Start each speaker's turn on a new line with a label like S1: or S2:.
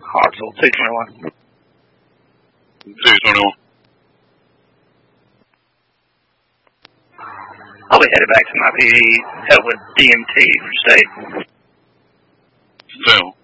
S1: Hartsville, 221.
S2: 221.
S1: I'll be headed back to my PD, help with DMT for state.
S2: So,